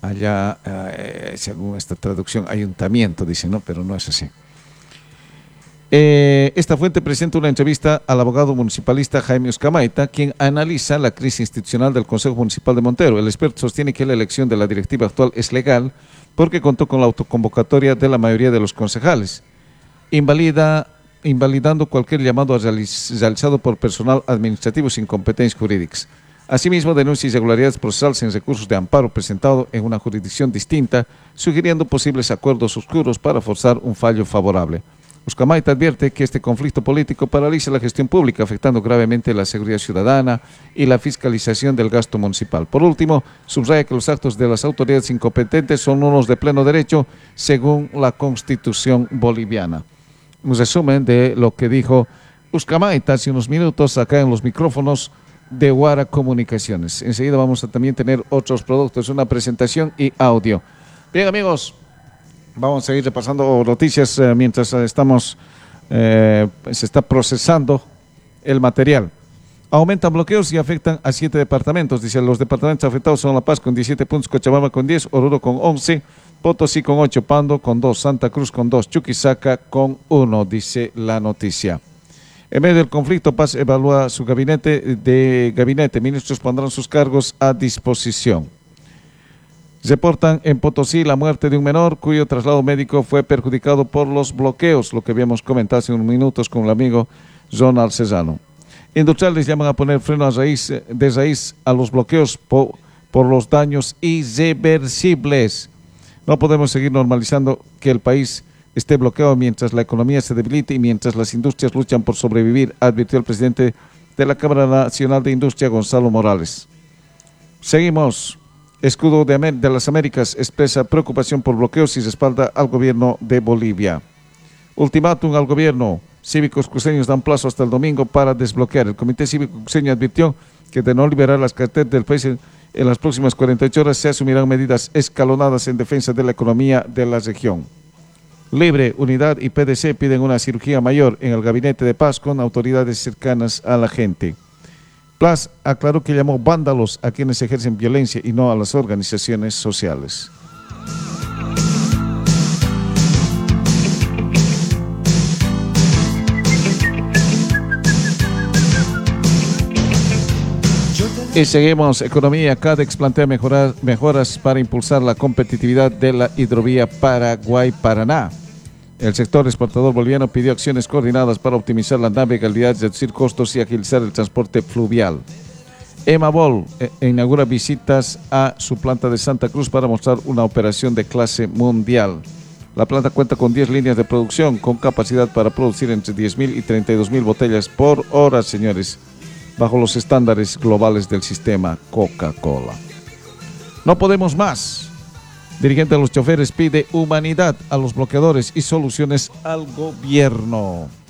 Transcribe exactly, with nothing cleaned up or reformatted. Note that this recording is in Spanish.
allá, eh, según esta traducción, ayuntamiento, dicen, ¿no? Pero no es así. Eh, esta fuente presenta una entrevista al abogado municipalista Jaime Uzcamaita, quien analiza la crisis institucional del Consejo Municipal de Montero. El experto sostiene que la elección de la directiva actual es legal porque contó con la autoconvocatoria de la mayoría de los concejales, invalida, invalidando cualquier llamado realizado por personal administrativo sin competencias jurídicas. Asimismo, denuncia irregularidades procesales en recursos de amparo presentado en una jurisdicción distinta, sugiriendo posibles acuerdos oscuros para forzar un fallo favorable. Uzcamaita advierte que este conflicto político paraliza la gestión pública, afectando gravemente la seguridad ciudadana y la fiscalización del gasto municipal. Por último, subraya que los actos de las autoridades incompetentes son unos de pleno derecho, según la Constitución boliviana. Un resumen de lo que dijo Uzcamaita hace unos minutos acá en los micrófonos de Guara Comunicaciones. Enseguida vamos a también tener otros productos, una presentación y audio. Bien, amigos, vamos a seguir repasando noticias eh, mientras estamos, eh, se está procesando el material. Aumentan bloqueos y afectan a siete departamentos. Dice, los departamentos afectados son La Paz con diecisiete puntos, Cochabamba con diez, Oruro con once, Potosí con ocho, Pando con dos, Santa Cruz con dos, Chuquisaca con uno, dice la noticia. En medio del conflicto, Paz evalúa su gabinete de gabinete. Ministros pondrán sus cargos a disposición. Reportan en Potosí la muerte de un menor cuyo traslado médico fue perjudicado por los bloqueos, lo que habíamos comentado hace unos minutos con el amigo Ronald Cesano. Industriales llaman a poner freno a raíz, de raíz a los bloqueos por, por los daños irreversibles. No podemos seguir normalizando que el país esté bloqueado mientras la economía se debilite y mientras las industrias luchan por sobrevivir, advirtió el presidente de la Cámara Nacional de Industria, Gonzalo Morales. Seguimos. Escudo de, Amer de las Américas expresa preocupación por bloqueos y respalda al gobierno de Bolivia. Ultimátum al gobierno. Cívicos cruceños dan plazo hasta el domingo para desbloquear. El Comité Cívico Cruceño advirtió que de no liberar las carreteras del país en, en las próximas cuarenta y ocho horas se asumirán medidas escalonadas en defensa de la economía de la región. Libre, Unidad y P D C piden una cirugía mayor en el gabinete de paz con autoridades cercanas a la gente. Plas aclaró que llamó vándalos a quienes ejercen violencia y no a las organizaciones sociales. Y seguimos, economía. Cadex plantea mejorar, mejoras para impulsar la competitividad de la hidrovía Paraguay-Paraná. El sector exportador boliviano pidió acciones coordinadas para optimizar la navegabilidad, reducir costos y agilizar el transporte fluvial. Emabol eh, inaugura visitas a su planta de Santa Cruz para mostrar una operación de clase mundial. La planta cuenta con diez líneas de producción con capacidad para producir entre diez mil y treinta y dos mil botellas por hora, señores, bajo los estándares globales del sistema Coca-Cola. No podemos más. Dirigente de los choferes pide humanidad a los bloqueadores y soluciones al gobierno.